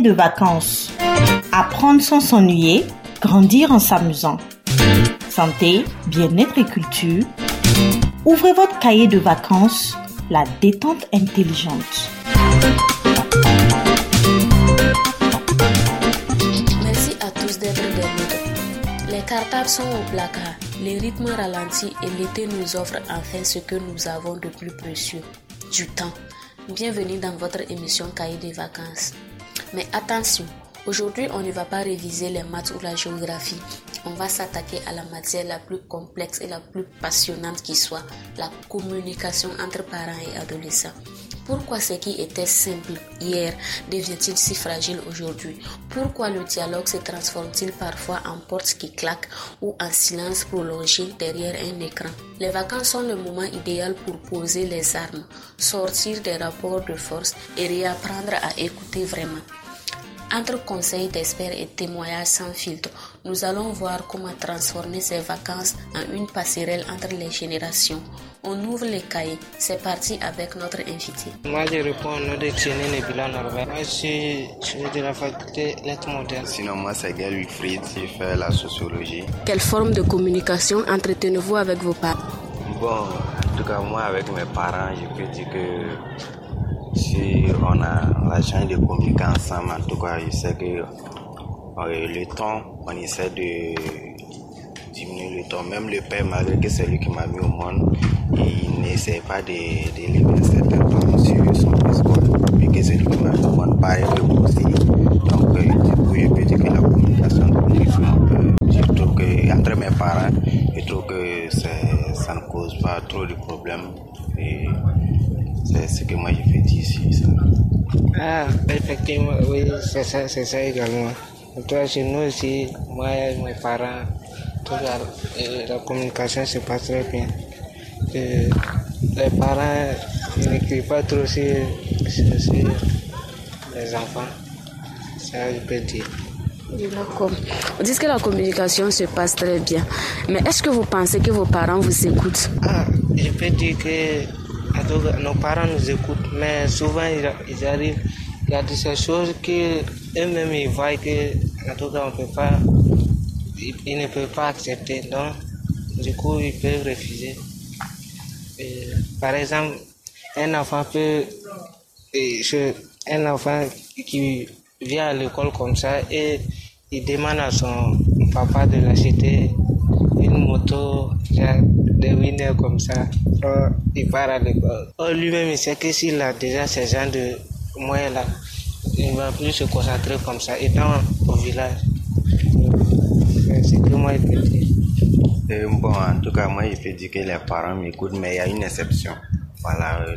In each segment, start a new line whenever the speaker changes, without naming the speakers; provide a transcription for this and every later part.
de vacances. Apprendre sans s'ennuyer, grandir en s'amusant. Santé, bien-être et culture. Ouvrez votre cahier de vacances, la détente intelligente.
Merci à tous d'être des nôtres. Les cartables sont au placard, les rythmes ralentis et l'été nous offre enfin ce que nous avons de plus précieux, du temps. Bienvenue dans votre émission Cahier des vacances. Mais attention, aujourd'hui on ne va pas réviser les maths ou la géographie. On va s'attaquer à la matière la plus complexe et la plus passionnante qui soit, la communication entre parents et adolescents. Pourquoi ce qui était simple hier devient-il si fragile aujourd'hui? Pourquoi le dialogue se transforme-t-il parfois en porte qui claque ou en silence prolongé derrière un écran? Les vacances sont le moment idéal pour poser les armes, sortir des rapports de force et réapprendre à écouter vraiment. Entre conseils d'experts et témoignages sans filtre, nous allons voir comment transformer ces vacances en une passerelle entre les générations. On ouvre les cahiers. C'est parti avec notre invité.
Moi, je réponds au nom de Thierry Nebula Norbert. Moi, je suis de la faculté lettres modernes.
Sinon, moi, c'est Gaël Wilfried. Je fais la sociologie.
Quelle forme de communication entretenez-vous avec vos parents?
Bon, en tout cas, moi, avec mes parents, je peux dire que si on a la chance de communiquer ensemble, en tout cas, je sais que le temps, on essaie de diminuer le temps. Même le père, malgré que c'est lui qui m'a mis au monde, il n'essaie pas d'élever un certain temps sur son fils, vu que c'est lui qui m'a mis au monde, pareil que moi aussi. Donc, du coup, je peux dire que la communication, je trouve que entre mes parents, je trouve que ça ne cause pas trop de problèmes. Et c'est ce que moi je fais ici. Ça.
Ah, effectivement, oui, c'est ça également. Toi, chez nous aussi, moi et mes parents, la communication se passe très bien. Les parents n'écrivent pas trop sur les enfants, ça je peux dire.
D'accord. Vous dites que la communication se passe très bien. Mais est-ce que vous pensez que vos parents vous écoutent?
Ah, je peux dire que nos parents nous écoutent, mais souvent ils arrivent. Il y a de ces choses qu'eux-mêmes ils voient que, en tout cas, ils ne peuvent pas accepter. Donc, du coup, ils peuvent refuser. Et, par exemple, un enfant qui vient à l'école comme ça et il demande à son papa de l'acheter une moto, des winners comme ça, il part à l'école. Lui-même, il sait que s'il a déjà ces gens de moyens là, il ne va plus se concentrer comme ça, étant au village. C'est que moi, je peux dire.
Bon, en tout cas, moi, je peux dire que les parents m'écoutent, mais il y a une exception. Voilà,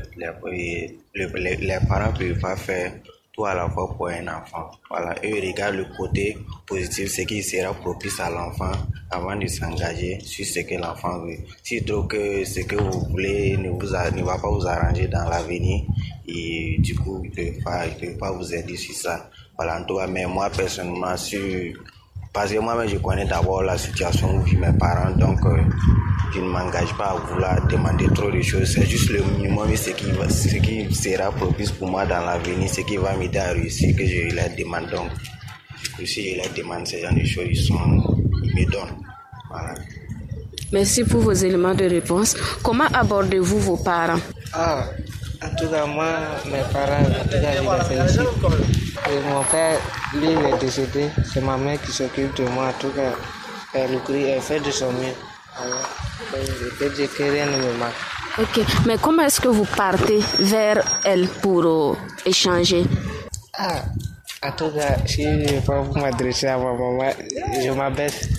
les parents ne peuvent pas faire tout à la fois pour un enfant. Voilà, eux regardent le côté positif, ce qui sera propice à l'enfant avant de s'engager sur ce que l'enfant veut. S'ils trouvent que ce que vous voulez ne va pas vous arranger dans l'avenir, et du coup, ils ne peuvent pas vous aider sur ça. Voilà, en tout cas, mais moi, personnellement, parce que moi-même, je connais d'abord la situation où vivent mes parents, donc je ne m'engage pas à vouloir demander trop de choses. C'est juste le minimum, ce qui sera propice pour moi dans l'avenir, ce qui va m'aider à réussir, que je les demande. Donc, si je les demande ces genre de choses, ils me donnent. Voilà.
Merci pour vos éléments de réponse. Comment abordez-vous vos parents?
Ah, en tout cas, moi, mes parents, en tout cas, je les félicite. Et mon père, lui, il est décédé. C'est ma mère qui s'occupe de moi. En tout cas, elle fait de son mieux. Alors, je peux dire que rien ne me manque.
Ok, mais comment est-ce que vous partez vers elle pour échanger?
Ah, en tout cas, si je ne vais pas vous m'adresser à ma maman, je m'abaisse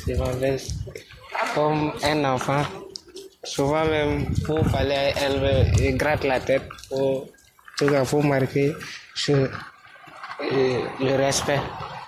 comme un enfant. Souvent même, pour parler à elle, je gratte la tête. En tout cas, il faut marquer sur le respect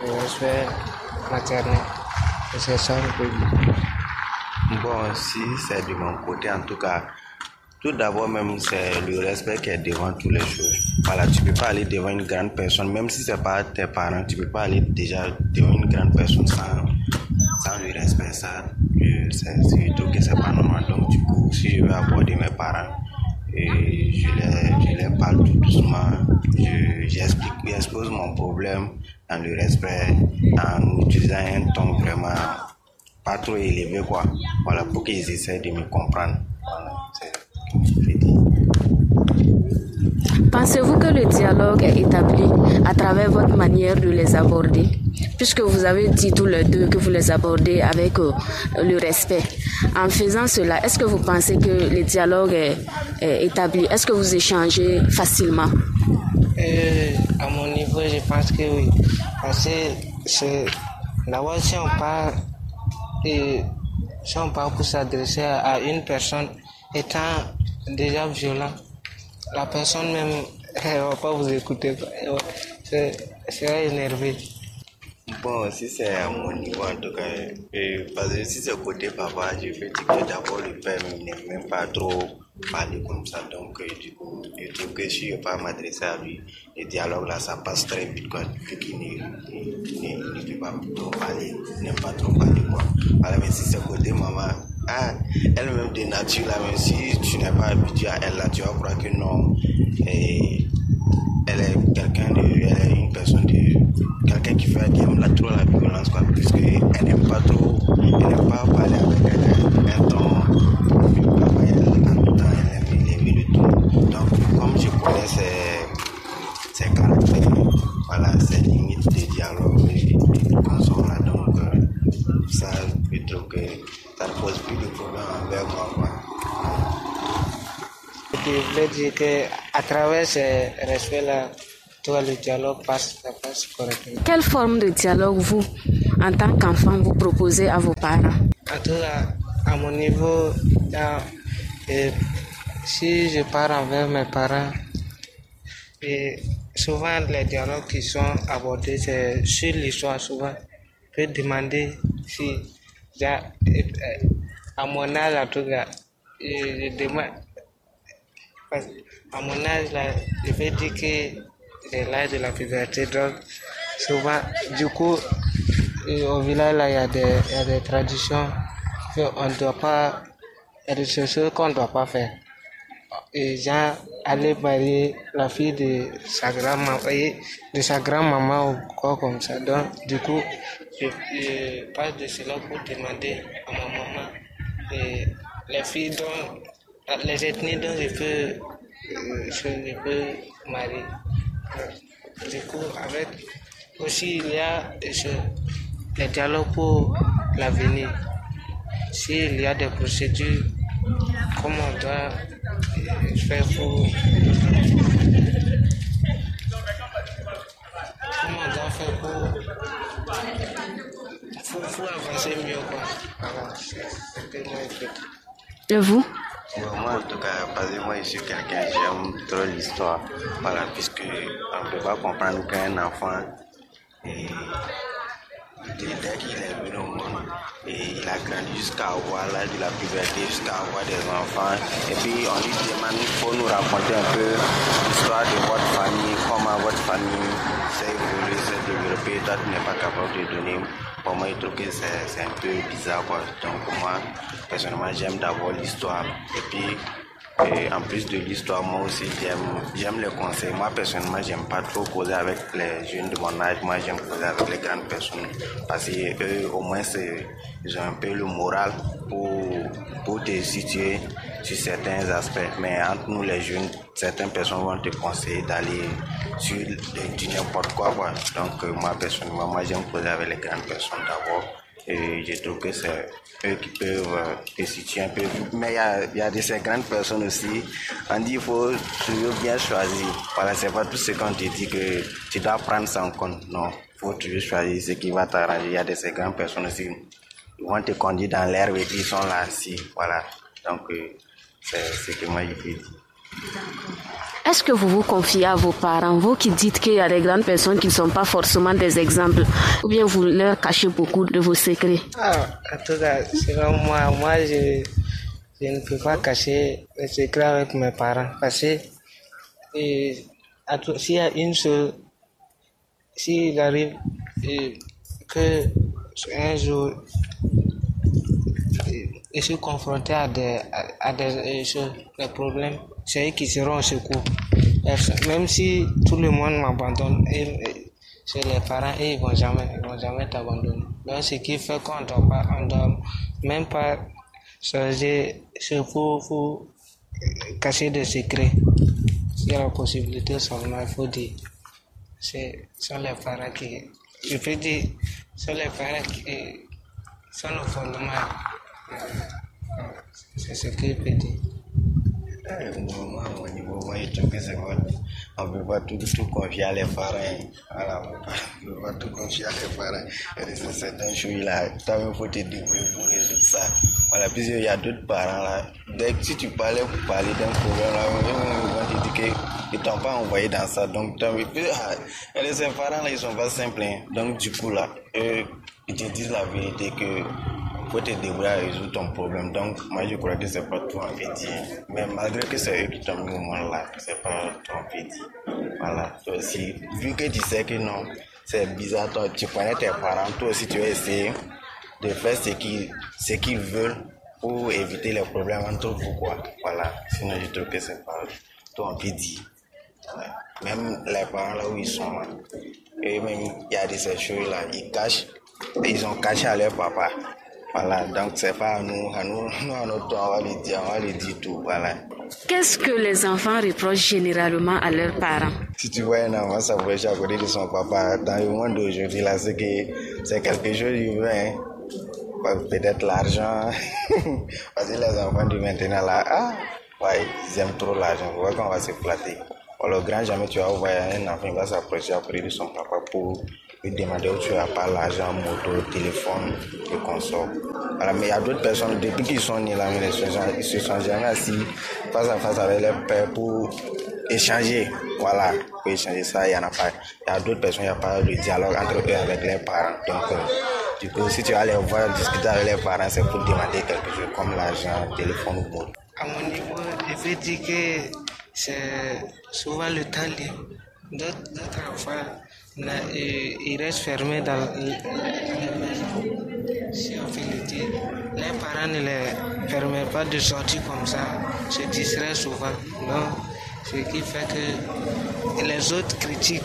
maternel. C'est ça que je peux dire.
Bon, si c'est de mon côté, en tout cas, tout d'abord même, c'est le respect qui est devant toutes les choses. Voilà, tu peux pas aller devant une grande personne, même si c'est pas tes parents, tu peux pas aller déjà devant une grande personne sans le respect. Ça, je trouve que c'est pas normal. Donc, du coup, si je veux aborder mes parents, et je les parle tout doucement, j'explique j'expose mon problème dans le respect, en utilisant un ton vraiment pas trop élevé, quoi. Voilà, pour qu'ils essaient de me comprendre. Voilà, c'est ce que je veux dire.
Pensez-vous que le dialogue est établi à travers votre manière de les aborder? Puisque vous avez dit tous les deux que vous les abordez avec le respect. En faisant cela, est-ce que vous pensez que le dialogue est établi? Est-ce que vous échangez facilement?
À mon niveau, je pense que oui. Parce que d'abord, si on parle pour s'adresser à une personne étant déjà violent, la personne même, elle ne va pas vous écouter. Elle sera énervée.
Bon, si c'est à mon niveau en tout cas, parce que si c'est côté papa, je veux dire que d'abord le père n'aime même pas trop parler comme ça, donc du coup, je trouve que si je ne vais pas m'adresser à lui, le dialogue là, ça passe très vite, quoi, vu qu'il ne peut pas trop parler, n'aime pas trop parler, quoi. Voilà, mais si c'est côté maman, elle-même de nature là, même si tu n'es pas habitué à elle là, tu vas croire que non, elle est une personne quelqu'un qui aime trop la violence, quoi, puisque elle n'aime pas parler avec un ton, elle aime élever le ton. Donc, comme je connais ses caractères, voilà, ses limites de dialogue et de consort là, donc, ça, je trouve que ça ne pose plus de problème avec moi, quoi.
Je voulais dire qu'à travers ce respect-là, le dialogue ça passe correctement.
Quelle forme de dialogue vous, en tant qu'enfant, vous proposez à vos parents?
En tout cas, à mon niveau, si je pars envers mes parents, souvent les dialogues qui sont abordés, c'est sur l'histoire. Souvent, je peux demander si, à mon âge, en tout cas, je demande. À mon âge, là, je vais dire que c'est l'âge de la puberté. Donc, souvent, du coup, au village, là, il y a des traditions qu'on ne doit pas, il y a des choses qu'on ne doit pas faire. Et genre, aller marier la fille de sa grand-maman ou quoi comme ça. Donc, du coup, je parle de cela pour demander à ma maman les filles les ethnies dont je peux marier. Du coup, avec aussi, il y a les dialogues pour l'avenir. S'il y a des procédures, comment on doit faire pour avancer mieux, quoi. Voilà, c'est moi en fait.
Et vous?
Moi, en tout cas, parce que moi, je suis quelqu'un, j'aime trop l'histoire. Voilà, puisque on ne peut pas comprendre qu'un enfant, dès qu'il est venu au monde, et il a grandi jusqu'à avoir l'âge de la puberté, jusqu'à avoir des enfants. Et puis, on lui demande, il faut nous raconter un peu l'histoire de votre famille, comment votre famille s'est évoluée, s'est développée. Toi, tu n'es pas capable de donner. Pour moi, je trouve que c'est un peu bizarre, quoi. Donc, moi, personnellement, j'aime d'abord l'histoire. Et puis, en plus de l'histoire, moi aussi, j'aime les conseils. Moi, personnellement, j'aime pas trop causer avec les jeunes de mon âge. Moi, j'aime causer avec les grandes personnes. Parce qu'eux, au moins, ils ont un peu le moral pour te situer sur certains aspects. Mais entre nous, les jeunes, certaines personnes vont te conseiller d'aller sur du n'importe quoi, quoi. Donc, moi, personnellement, j'aime causer avec les grandes personnes d'abord. Et je trouve que c'est eux qui peuvent te situer un peu. Mais il y a de ces grandes personnes aussi. On dit qu'il faut toujours bien choisir. Voilà, c'est pas tout ce qu'on te dit que tu dois prendre ça en compte. Non, il faut toujours choisir ce qui va t'arranger. Il y a de ces grandes personnes aussi. Ils vont te conduire dans l'herbe et ils sont là aussi. Voilà. Donc, c'est ce que moi je peux dire.
Est-ce que vous vous confiez à vos parents, vous qui dites qu'il y a des grandes personnes qui ne sont pas forcément des exemples, ou bien vous leur cachez beaucoup de vos secrets?
En tout cas, selon moi, je ne peux pas cacher les secrets avec mes parents, parce que s'il y a une chose, s'il arrive que un jour je suis confronté à des problèmes, c'est eux qui seront au secours. Même si tout le monde m'abandonne, chez les parents, ils vont jamais t'abandonner. Donc, ce qui fait qu'on ne doit même pas changer, c'est pour cacher des secrets. S'il y a la possibilité seulement, il faut dire. Sont les parents qui, je peux dire, sont les parents qui sont le fondement. C'est ce que je peux dire.
Moi, au niveau, moi, je trouve que c'est bon. On ne peut pas tout confier à les parents. Voilà, on ne peut pas tout confier à les parents. Et c'est certaines choses là, il faut te débrouiller pour résoudre ça. Voilà, puis il y a d'autres parents là. Dès que si tu parlais pour parler d'un problème là, ils vont te dire qu'ils ne t'ont pas envoyé dans ça. Donc, et ces parents là, ils ne sont pas simples. Hein. Donc, du coup là, ils te disent la vérité que faut te débrouiller à résoudre ton problème. Donc, moi, je crois que c'est pas tout en fait dit. Mais malgré que c'est eux qui t'ont mis au monde là, c'est pas tout en fait dit. Voilà. Toi aussi, vu que tu sais que non, c'est bizarre, toi, tu connais tes parents, toi aussi, tu vas essayer de faire ce qu'ils veulent pour éviter les problèmes entre vous, quoi. Voilà. Sinon, je trouve que c'est pas tout en fait dit. Voilà. Même les parents là où ils sont là, et même, il y a des choses là, ils ont caché à leur papa. Voilà, donc c'est pas à nous, à notre tour, on va lui dire tout, voilà.
Qu'est-ce que les enfants reprochent généralement à leurs parents?
Si tu vois un enfant s'approcher à côté de son papa, dans le monde d'aujourd'hui, là, c'est quelque chose qu'il veut, hein. Peut-être l'argent, parce que les enfants de maintenant, là, ouais, ils aiment trop l'argent, on voit qu'on va se flatter. Alors, grand jamais tu vas voir un enfant, il va s'approcher à côté de son papa pour lui demander où tu as pas l'argent, moto, téléphone, et consort. Voilà, mais il y a d'autres personnes, depuis qu'ils sont nés là, ils se sont jamais assis face à face avec leur père pour échanger. Voilà, pour échanger ça, il y en a pas. Il y a d'autres personnes, il n'y a pas de dialogue entre eux avec leurs parents. Donc, du coup, si tu vas les voir discuter avec leurs parents, c'est pour demander quelque chose comme l'argent, téléphone ou moto.
À mon niveau, je vais dire que c'est souvent le temps libre. D'autres enfants, ils restent fermés dans la maison. Si on fait le dire, les parents ne les permettent pas de sortir comme ça, se distraient souvent. Donc, ce qui fait que les autres critiquent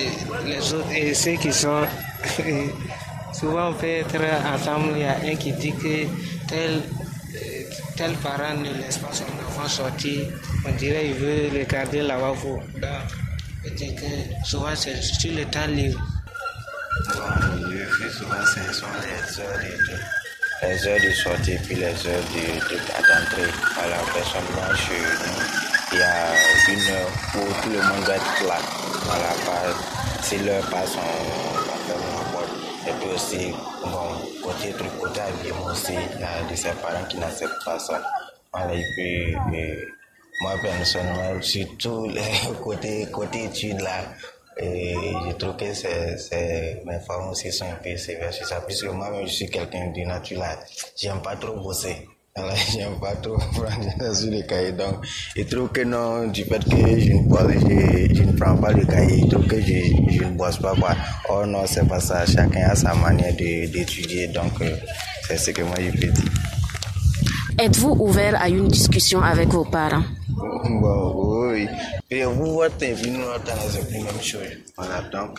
et ceux qui sont souvent on peut être ensemble, il y a un qui dit que tel parent ne laisse pas son enfant sortir, on dirait qu'il veut regarder là-bas. C'est que souvent c'est sur le temps libre.
Le plus souvent ce sont les heures de sortie puis les heures d'entrée. Voilà, personnellement chez nous, il y a une heure où tout le monde doit être là. Voilà, si l'heure passe, on ferme la porte. Et puis aussi, bon, côté habillement aussi, il y a de ses parents qui n'acceptent pas ça. Voilà, et puis moi personnellement, surtout les côté études là, et je trouve que mes parents aussi sont un peu sévères sur ça, puisque moi-même je suis quelqu'un de nature là, j'aime pas trop bosser. Alors, j'aime pas trop prendre sur le cahier, donc je trouve que non, du fait que je ne prends pas le cahier, je trouve que je ne bosse pas quoi. Oh non, c'est pas ça, chacun a sa manière d'étudier, donc c'est ce que moi je peux dire.
Êtes-vous ouvert à une discussion avec vos parents?
Bon, oui. Et vous, votre vie, nous, c'est plus la même chose. Voilà, donc,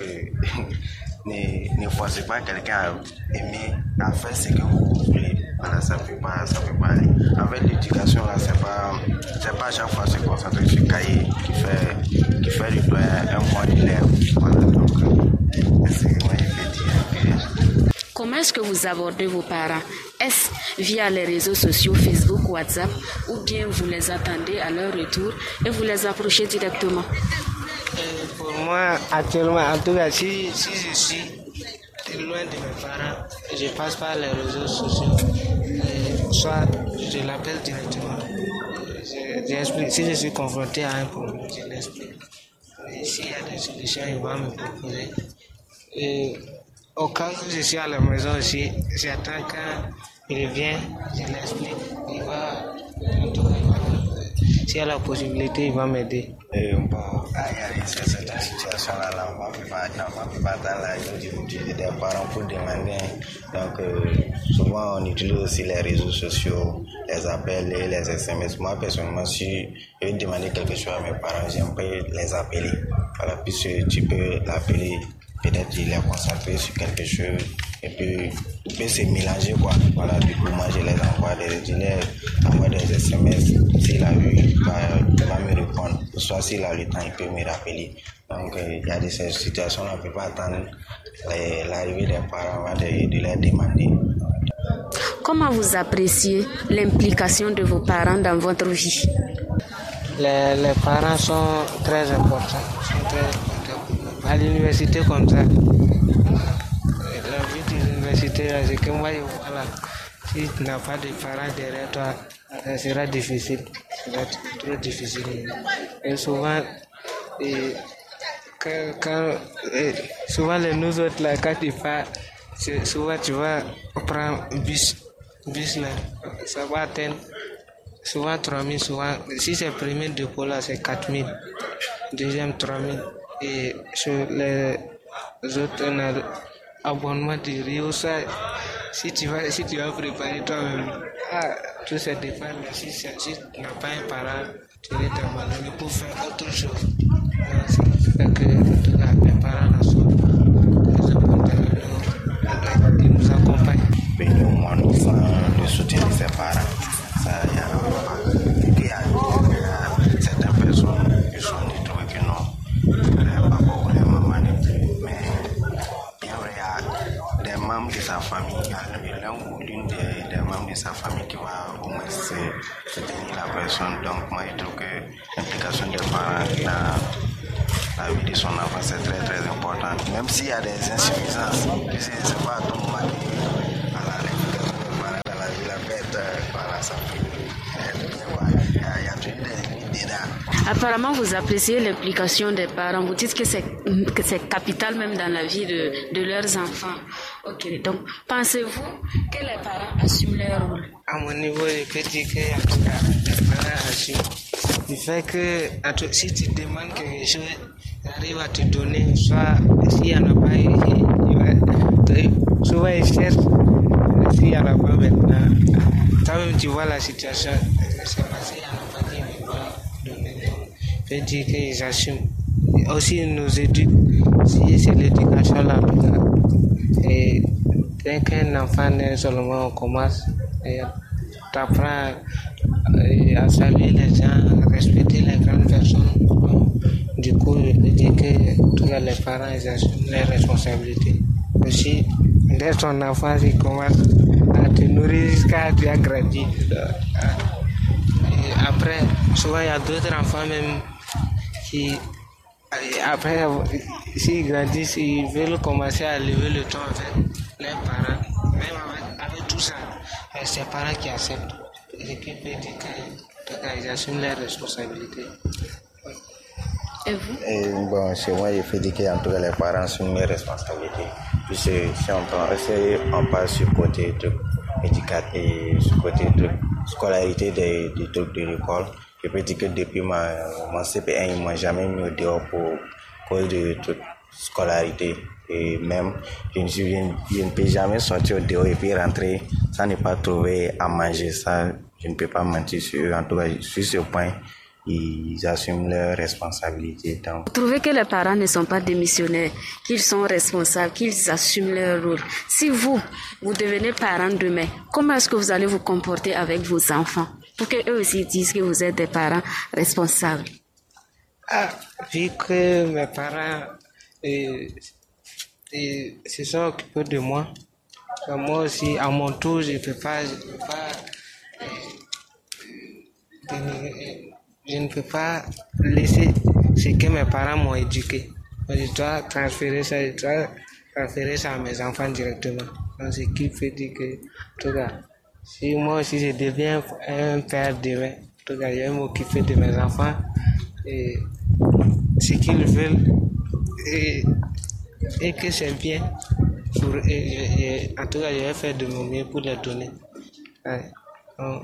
ne forcez pas quelqu'un à aimer, à faire ce que vous voulez. Voilà, ça peut pas aller. Avec l'éducation, là, c'est pas à chaque fois se concentrer sur le cahier qui fait du doigt un bon élève. Voilà, donc, c'est ce que moi, je peux dire.
Comment est-ce que vous abordez vos parents? Est-ce via les réseaux sociaux, Facebook, WhatsApp, ou bien vous les attendez à leur retour et vous les approchez directement?
Pour moi, actuellement, en tout cas, si je suis loin de mes parents, je passe par les réseaux sociaux, soit je l'appelle directement, j'explique. Si je suis confronté à un problème, je l'explique. S'il y a des solutions, il va me proposer. Au cas où je suis à la maison aussi, j'attends quand il revient, je l'explique, il va s'il y a la possibilité, il va m'aider.
Bon, il y a cette situation-là, l'enfant peut pas dans la difficulté des parents pour demander. Donc, souvent, on utilise aussi les réseaux sociaux, les appels et les SMS. Moi, personnellement, si je veux demander quelque chose à mes parents, j'aimerais les appeler. Voilà, puisque tu peux l'appeler, peut-être il est concentré sur quelque chose, et puis il peut se mélanger, quoi. Voilà, du coup, moi, je les envoie des SMS. S'il a vu, il va me répondre. Soit s'il a le temps, il peut me rappeler. Donc, il y a ces situations-là, on ne peut pas attendre l'arrivée des parents avant de les demander.
Comment vous appréciez l'implication de vos parents dans votre vie?
Les parents sont très importants. À l'université comme ça, la vie de l'université, c'est que moi, voilà, si tu n'as pas de parents derrière toi, ça sera difficile. Ça va être trop difficile. Et souvent, souvent nous autres, là, quand tu pars, souvent tu vas prendre bus là, ça va atteindre souvent 3 000, souvent, si c'est premier dépôt là, c'est 4 000, deuxième 3 000. Et sur les autres, on a l'abonnement de Rio, ça, si tu vas préparer toi-même, tout ça dépend. Si tu n'as pas un parent, tu vas t'abandonner pour faire autre chose. C'est fait que les parents ils nous accompagnent.
Mais nous, moi, nous faisons le soutien de ses parents. Ça, il y a certaines personnes qui sont trouvent que non, papa ou les mamans ne plus. Mais il y a des membres de sa famille, il y a l'un ou l'une des membres de sa famille qui va au moins soutenir la personne. Donc, moi, je trouve que l'implication des parents dans la vie de son enfant, c'est très très important. Même s'il y a des insuffisances, puisque c'est pas à tout moment que l'implication des parents dans la vie, la fête, voilà, ça fait. Il y a toujours des limites dedans.
Apparemment, vous appréciez l'implication des parents. Vous dites que c'est capital même dans la vie de leurs enfants. Ok, donc pensez-vous que les parents assument leur rôle?
À mon niveau, je peux dire que les parents assument. Du fait que si tu demandes quelque chose, il arrive à te donner, soit s'il n'y en a pas, souvent il cherche, s'il n'y en a pas maintenant. Toi-même tu vois la situation, c'est passé, il n'y en a pas qui ne veut pas donner. Je peux dire qu'ils assument. Aussi ils nous éduquent, si c'est l'éducation là en tout cas. Et dès qu'un enfant naît seulement, on commence, et t'apprends à saluer les gens, respecter les grandes personnes. Du coup, je peux dire que tous les parents ils assument leurs responsabilités. Aussi, dès ton enfance, il commence à te nourrir jusqu'à tu as grandi. Et après, souvent il y a d'autres enfants même qui, après, s'ils grandissent, ils veulent commencer à lever le ton avec leurs parents. Même avec tout ça, c'est les parents qui acceptent. Et qui peut dire qu'ils assument leurs responsabilités.
Et vous?
Bon, chez moi, il faut dire qu'en tout cas, les parents assument mes responsabilités. Puisque si on passe sur le côté éducatif et sur le côté de scolarité des trucs de l'école, je peux dire que depuis mon CP1, ils ne m'ont jamais mis au dehors pour cause de toute scolarité. Et même, je ne peux jamais sortir au dehors et puis rentrer sans ne pas trouver à manger. Ça, je ne peux pas mentir sur eux. En tout cas, sur ce point, ils assument leurs responsabilités. Donc,
vous trouvez que les parents ne sont pas démissionnaires, qu'ils sont responsables, qu'ils assument leur rôle. Si vous devenez parent demain, comment est-ce que vous allez vous comporter avec vos enfants pour qu'eux aussi disent que vous êtes des parents responsables?
Vu que mes parents se sont occupés de moi, moi aussi, à mon tour, je ne peux pas laisser ce que mes parents m'ont éduqué. Je dois transférer ça à mes enfants directement. Donc, ce qui fait dire que, en tout cas, si moi aussi je deviens un père demain, en tout cas, je vais m'occuper de mes enfants et ce qu'ils veulent et que c'est bien. En tout cas, je vais faire de mon mieux pour les donner. Ouais. Donc,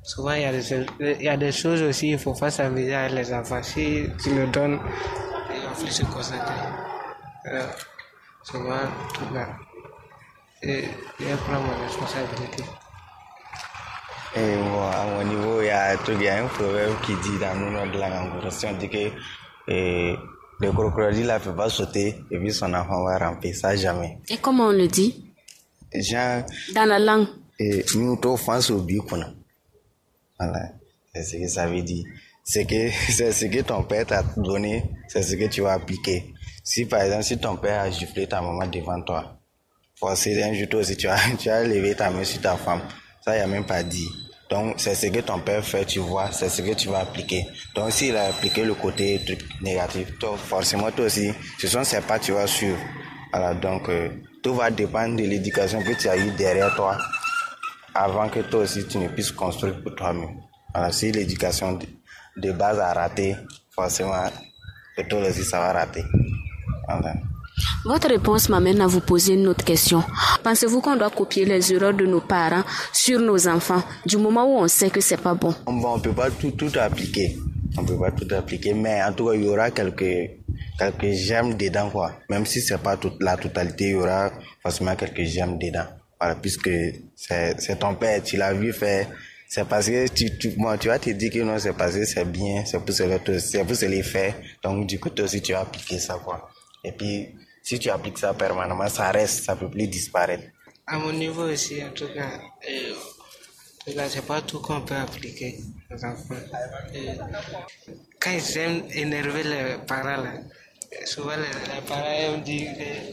Souvent, il y a des choses aussi, il faut pas s'amuser avec les enfants. Si tu le donnes, ils vont plus se concentrer. Souvent, tout là. Et je prends ma responsabilité.
Et bon, à mon niveau, il y a un proverbe qui dit dans le nom de la Anglo-Saxonne, on dit que le crocodile ne peut pas sauter et puis son enfant va ramper, ça jamais.
Et comment on le dit?
Genre,
dans la langue.
Et nous, on pense au but. Voilà, c'est ce que ça veut dire. C'est ce que ton père t'a donné, c'est ce que tu vas appliquer. Si par exemple, si ton père a giflé ta maman devant toi, forcément un jour toi aussi tu as levé ta main sur ta femme, ça il n'y a même pas dit. Donc c'est ce que ton père fait, tu vois, c'est ce que tu vas appliquer. Donc s'il a appliqué le côté truc négatif, toi, forcément toi aussi, ce sont ces pas tu vas suivre. Voilà, donc tout va dépendre de l'éducation que tu as eu derrière toi, avant que toi aussi tu ne puisses construire pour toi-même. Alors, si l'éducation de base a raté, forcément, que toi aussi ça va rater. Voilà.
Votre réponse m'amène à vous poser une autre question. Pensez-vous qu'on doit copier les erreurs de nos parents sur nos enfants, du moment où on sait que c'est pas bon?
Bon, on peut pas tout appliquer. On peut pas tout appliquer, mais en tout cas, il y aura quelques gemmes dedans, quoi. Même si c'est pas la totalité, il y aura forcément quelques gemmes dedans. Voilà, puisque c'est ton père, tu l'as vu faire. C'est parce que tu vas te dire que non, c'est parce que c'est bien, c'est pour se les faire. Donc, du coup, toi aussi, tu vas appliquer ça, quoi. Et puis, si tu appliques ça permanemment, ça reste, ça peut plus disparaître.
À mon niveau aussi, en tout cas, c'est pas tout qu'on peut appliquer aux enfants. Quand ils aiment énerver les parents, là, souvent les parents aiment dire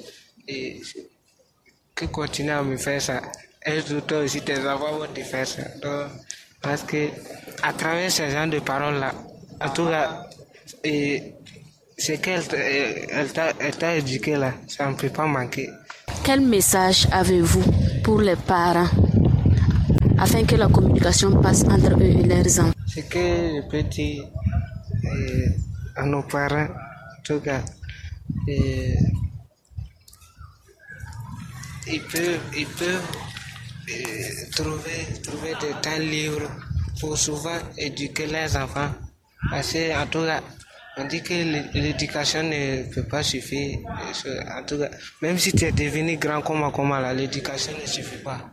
que continue à me faire ça. Et toi aussi, tes enfants vont te faire ça. Donc, parce que à travers ces genre de paroles-là, en tout cas, c'est qu'elle t'a éduqué là, ça ne peut pas manquer.
Quel message avez-vous pour les parents afin que la communication passe entre eux et leurs enfants?
Ce que je peux dire à nos parents, en tout cas, ils peuvent trouver des temps libres pour souvent éduquer les enfants. Parce que, en tout cas, on dit que l'éducation ne peut pas suffire. En tout cas, même si tu es devenu grand comme là, l'éducation ne suffit pas.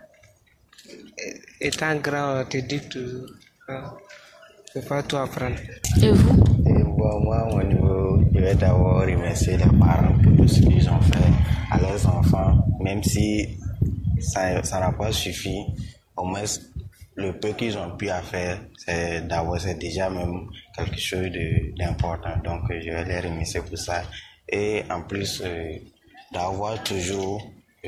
Étant grand, on te dit toujours. Tu ne peux pas tout apprendre.
Et vous?
Moi, au niveau, je vais d'abord remercier les parents pour tout ce qu'ils ont fait à leurs enfants, même si ça n'a pas suffi. Au moins, le peu qu'ils ont pu faire, c'est déjà même quelque chose d'important. Donc, je vais les remercier pour ça. Et en plus, d'avoir toujours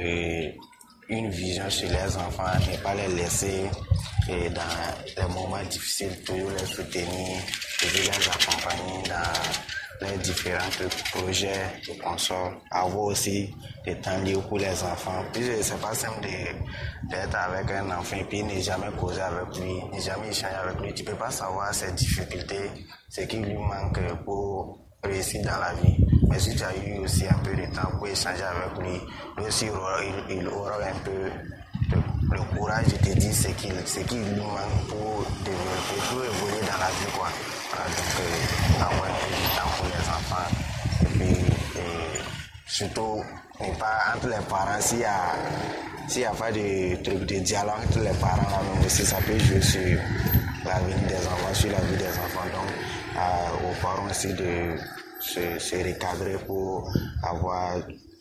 une vision sur les enfants, ne pas les laisser dans les moments difficiles, toujours les soutenir, toujours les accompagner dans les différents projets et consorts. Avoir aussi des temps libres pour les enfants. Puis c'est pas simple d'être avec un enfant et puis ne jamais causer avec lui, ne jamais échanger avec lui. Tu peux pas savoir ses difficultés, ce qui lui manque pour réussir dans la vie. Mais si tu as eu aussi un peu de temps pour échanger avec lui, lui aussi il aura un peu le courage de te dire ce qu'il lui manque pour développer, pour évoluer dans la vie, quoi. Donc avoir un peu de temps pour les enfants. Et puis surtout, ne pas entre les parents, s'il y a pas de dialogue entre les parents là même aussi, ça peut jouer sur l'avenir des enfants, sur la vie des enfants. Donc aux parents aussi de se recadrer pour avoir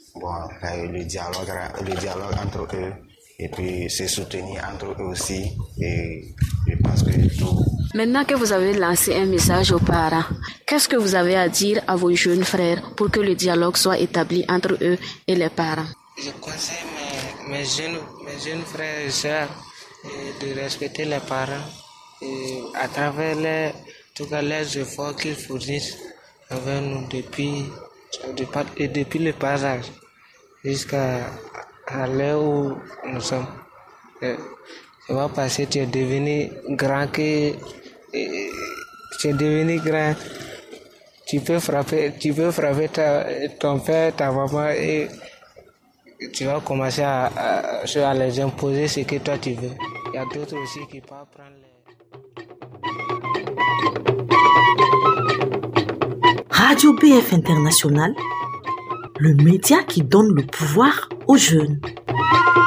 le dialogue entre eux et puis se soutenir entre eux aussi. Et je pense que tout.
Maintenant que vous avez lancé un message aux parents, qu'est-ce que vous avez à dire à vos jeunes frères pour que le dialogue soit établi entre eux et les parents?
Je conseille mes jeunes frères et sœurs de respecter les parents et à travers les efforts qu'ils fournissent avec nous depuis le bas âge jusqu'à l'heure où nous sommes. Ça va passer, tu es devenu grand, tu peux frapper ton père, ta maman et tu vas commencer à les imposer ce que toi tu veux. Il y a d'autres aussi qui peuvent prendre les
Radio BF International, le média qui donne le pouvoir aux jeunes.